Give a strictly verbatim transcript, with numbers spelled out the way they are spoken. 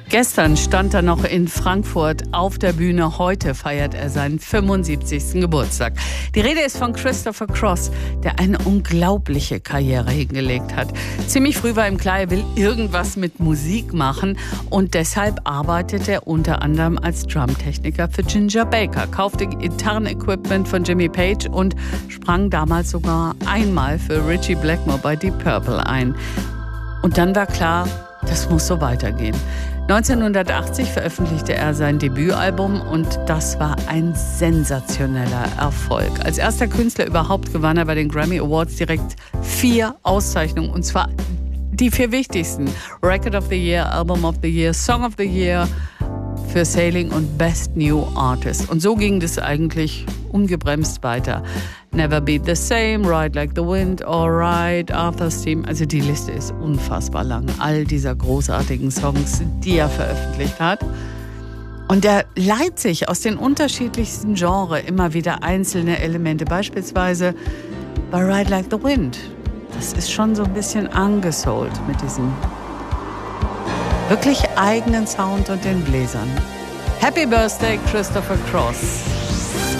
Gestern stand er noch in Frankfurt auf der Bühne. Heute feiert er seinen fünfundsiebzigsten Geburtstag. Die Rede ist von Christopher Cross, der eine unglaubliche Karriere hingelegt hat. Ziemlich früh war ihm klar, er will irgendwas mit Musik machen. Und deshalb arbeitet er unter anderem als Drumtechniker für Ginger Baker, kaufte Gitarrenequipment von Jimmy Page und sprang damals sogar einmal für Ritchie Blackmore bei Deep Purple ein. Und dann war klar, das muss so weitergehen. neunzehnhundertachtzig veröffentlichte er sein Debütalbum und das war ein sensationeller Erfolg. Als erster Künstler überhaupt gewann er bei den Grammy Awards direkt vier Auszeichnungen, und zwar die vier wichtigsten: Record of the Year, Album of the Year, Song of the Year für Sailing und Best New Artist. Und so ging das eigentlich ungebremst weiter. Never Be the Same, Ride Like the Wind, Alright, Arthur's Theme. Also die Liste ist unfassbar lang. All dieser großartigen Songs, die er veröffentlicht hat. Und er leiht sich aus den unterschiedlichsten Genres immer wieder einzelne Elemente. Beispielsweise bei Ride Like the Wind. Das ist schon so ein bisschen angesoult mit diesem wirklich eigenen Sound und den Bläsern. Happy Birthday, Christopher Cross.